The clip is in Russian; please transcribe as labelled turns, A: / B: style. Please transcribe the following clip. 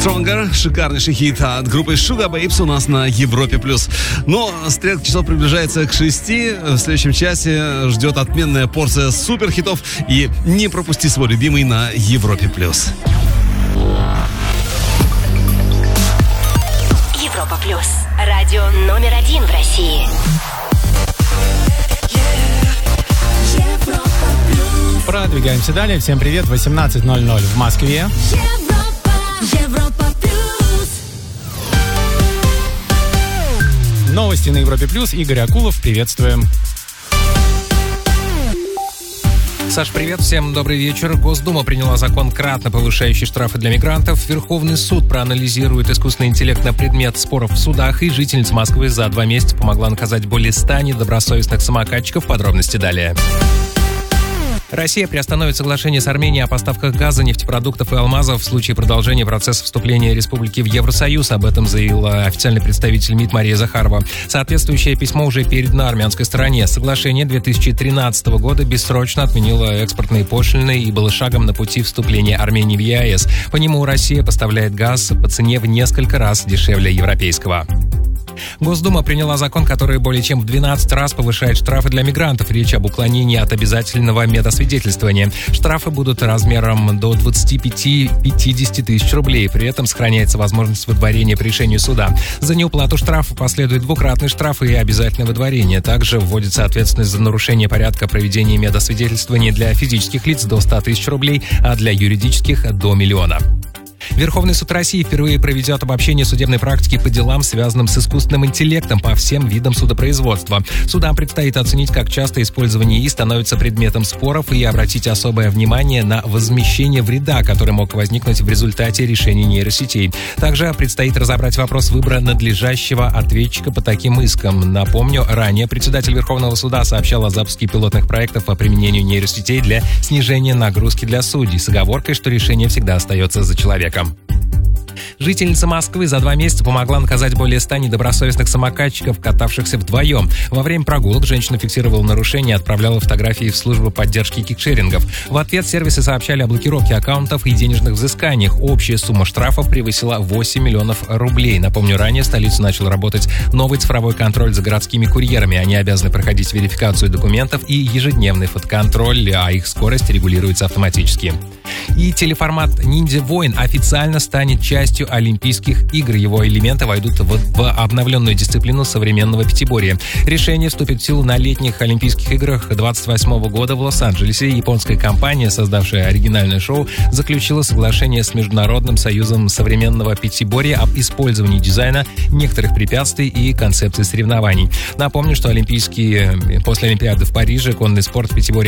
A: Stronger, шикарнейший хит от группы Sugar Babes у нас на Европе+. Но стрелка часов приближается к 6. В следующем часе ждет отменная порция суперхитов. И не пропусти свой любимый на Европе+.
B: Европа+. Радио номер 1 в России.
C: Продвигаемся далее. Всем привет. 18:00 в Москве.
D: Европа+.
C: Новости на Европе+. Игорь Акулов. Приветствуем.
E: Саш, привет, всем добрый вечер. Госдума приняла закон, кратно повышающий штрафы для мигрантов. Верховный суд проанализирует искусственный интеллект на предмет споров в судах. И жительница Москвы за 2 месяца помогла наказать более 100 недобросовестных самокатчиков. Подробности далее. Россия приостановит соглашение с Арменией о поставках газа, нефтепродуктов и алмазов в случае продолжения процесса вступления республики в Евросоюз. Об этом заявила официальный представитель МИД Мария Захарова. Соответствующее письмо уже передано армянской стороне. Соглашение 2013 года бессрочно отменило экспортные пошлины и было шагом на пути вступления Армении в ЕАЭС. По нему Россия поставляет газ по цене в несколько раз дешевле европейского. Госдума приняла закон, который более чем в 12 раз повышает штрафы для мигрантов. Речь об уклонении от обязательного медосвидетельствования. Штрафы будут размером до 25-50 тысяч рублей. При этом сохраняется возможность выдворения по решению суда. За неуплату штрафа последует двукратный штраф и обязательное выдворение. Также вводится ответственность за нарушение порядка проведения медосвидетельствования для физических лиц до 100 тысяч рублей, а для юридических до 1 миллиона. Верховный суд России впервые проведет обобщение судебной практики по делам, связанным с искусственным интеллектом по всем видам судопроизводства. Судам предстоит оценить, как часто использование ИИ становится предметом споров и обратить особое внимание на возмещение вреда, который мог возникнуть в результате решений нейросетей. Также предстоит разобрать вопрос выбора надлежащего ответчика по таким искам. Напомню, ранее председатель Верховного суда сообщал о запуске пилотных проектов по применению нейросетей для снижения нагрузки для судей с оговоркой, что решение всегда остается за человеком. Жительница Москвы за 2 месяца помогла наказать более 100 недобросовестных самокатчиков, катавшихся вдвоем. Во время прогулок женщина фиксировала нарушения и отправляла фотографии в службу поддержки кикшерингов. В ответ сервисы сообщали о блокировке аккаунтов и денежных взысканиях. Общая сумма штрафов превысила 8 миллионов рублей. Напомню, ранее в столице начал работать новый цифровой контроль за городскими курьерами. Они обязаны проходить верификацию документов и ежедневный фотоконтроль, а их скорость регулируется автоматически. И телеформат «Ниндзя Воин» официально станет частью Олимпийских игр. Его элементы войдут в обновленную дисциплину современного пятиборья. Решение вступит в силу на летних Олимпийских играх 2028 года в Лос-Анджелесе. Японская компания, создавшая оригинальное шоу, заключила соглашение с Международным союзом современного пятиборья об использовании дизайна, некоторых препятствий и концепции соревнований. Напомню, что после Олимпиады в Париже конный спорт в пятиборье